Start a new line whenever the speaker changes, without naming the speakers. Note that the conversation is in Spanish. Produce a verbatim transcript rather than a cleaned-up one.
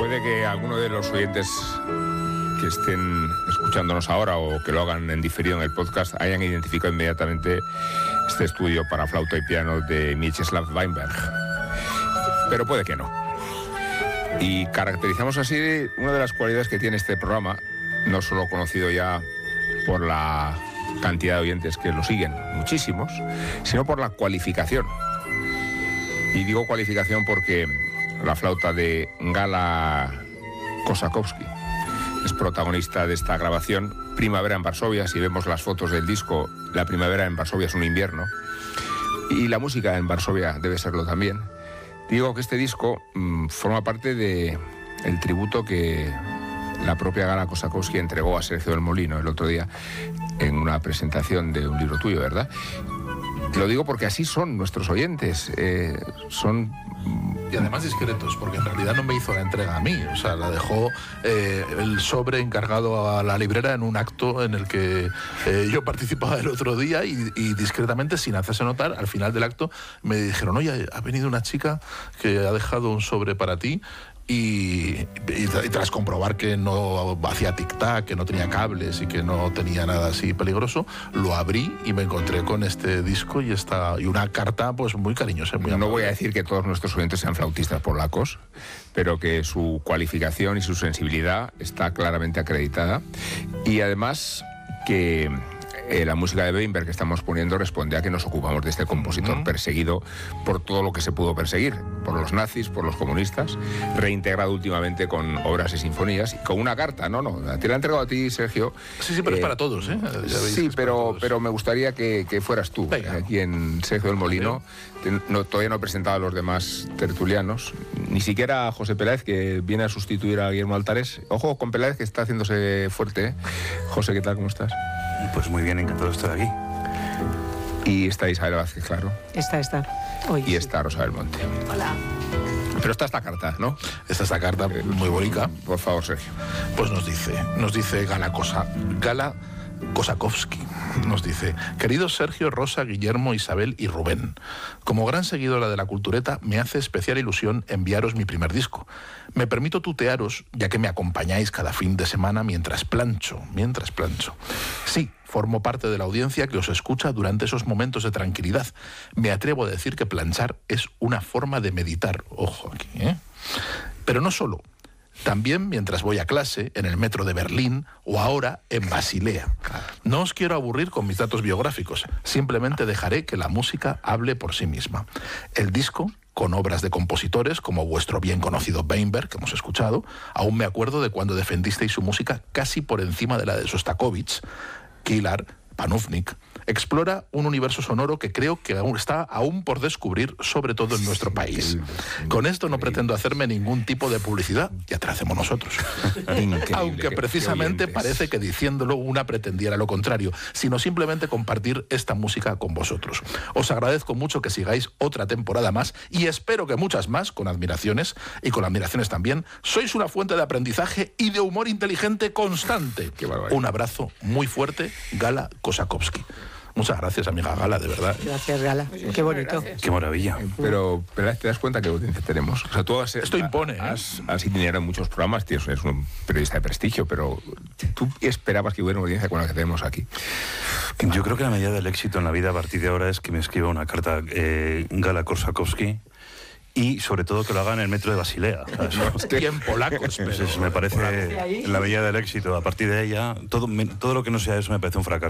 Puede que alguno de los oyentes que estén escuchándonos ahora o que lo hagan en diferido en el podcast hayan identificado inmediatamente este estudio para flauta y piano de Mieczysław Weinberg. Pero puede que no. Y caracterizamos así una de las cualidades que tiene este programa, no solo conocido ya por la cantidad de oyentes que lo siguen, muchísimos, sino por la cualificación. Y digo cualificación porque la flauta de Gala Kosakowski es protagonista de esta grabación, Primavera en Varsovia. Si vemos las fotos del disco, la primavera en Varsovia es un invierno, y la música en Varsovia debe serlo también. Digo que este disco mmm, forma parte de el tributo que la propia Gala Kosakowski entregó a Sergio del Molino el otro día en una presentación de un libro tuyo, ¿verdad? Lo digo porque así son nuestros oyentes, eh, son...
Y además discretos, porque en realidad no me hizo la entrega a mí, o sea, la dejó eh, el sobre encargado a la librera en un acto en el que eh, yo participaba el otro día y, y discretamente, sin hacerse notar, al final del acto me dijeron: oye, ha venido una chica que ha dejado un sobre para ti. Y, y, y tras comprobar que no hacía tic-tac, que no tenía cables y que no tenía nada así peligroso, lo abrí y me encontré con este disco y esta y una carta pues muy cariñosa, muy amable.
No voy a decir que todos nuestros oyentes sean flautistas polacos, pero que su cualificación y su sensibilidad está claramente acreditada, y además que Eh, la música de Weinberg que estamos poniendo responde a que nos ocupamos de este compositor uh-huh. perseguido por todo lo que se pudo perseguir, por los nazis, por los comunistas, reintegrado últimamente con obras y sinfonías, y con una carta, no, no, te la he entregado a ti, Sergio.
Sí, sí, pero eh, es para todos, ¿eh? Ya veis,
sí, pero, pero me gustaría que, que fueras tú, Venga. aquí en Sergio del Molino. Te, no, todavía no he presentado a los demás tertulianos, ni siquiera a José Peláez, que viene a sustituir a Guillermo Altares. Ojo con Peláez, que está haciéndose fuerte, ¿eh? José, ¿qué tal? ¿Cómo estás?
Pues muy bien, encantado de estar aquí.
Y está Isabel Vázquez, claro.
Está, está. Hoy,
y está Rosa del Monte.
Hola.
Pero está esta carta, ¿no?
Está esta carta muy bonita.
Por favor, Sergio.
Pues nos dice, nos dice Gala Cosa, Gala Kosakowski. Nos dice: queridos Sergio, Rosa, Guillermo, Isabel y Rubén, como gran seguidora de la cultureta, me hace especial ilusión enviaros mi primer disco. Me permito tutearos, ya que me acompañáis cada fin de semana mientras plancho, mientras plancho. Sí, formo parte de la audiencia que os escucha durante esos momentos de tranquilidad. Me atrevo a decir que planchar es una forma de meditar. Ojo aquí, ¿eh? Pero no solo. También mientras voy a clase, en el metro de Berlín o ahora en Basilea. No os quiero aburrir con mis datos biográficos, simplemente dejaré que la música hable por sí misma. El disco, con obras de compositores como vuestro bien conocido Weinberg, que hemos escuchado, aún me acuerdo de cuando defendisteis su música casi por encima de la de Sostakovich, Kilar, Panufnik. Explora un universo sonoro que creo que aún está aún por descubrir, sobre todo en nuestro país. Con esto no pretendo hacerme ningún tipo de publicidad, ya te la hacemos nosotros. Aunque precisamente parece que diciéndolo una pretendiera lo contrario, sino simplemente compartir esta música con vosotros. Os agradezco mucho que sigáis otra temporada más y espero que muchas más, con admiraciones y con admiraciones también. Sois una fuente de aprendizaje y de humor inteligente constante. Un abrazo muy fuerte, Gala Kosakowski. Muchas gracias, amiga Gala, de verdad.
Gracias, Gala. Qué bonito.
Gracias. Qué maravilla.
Pero, pero te das cuenta que audiencia tenemos. O sea, tú has,
Esto impone, ¿eh?
Has, has itinerado en muchos programas, tío, eres un periodista de prestigio, pero tú esperabas que hubiera una audiencia con la que tenemos aquí.
Yo creo que la medida del éxito en la vida a partir de ahora es que me escriba una carta eh, Gala Kosakowski, y sobre todo que lo haga en el metro de Basilea.
Estoy en polacos.
Pues eso me parece la medida del éxito. A partir de ella, todo, todo lo que no sea eso me parece un fracaso.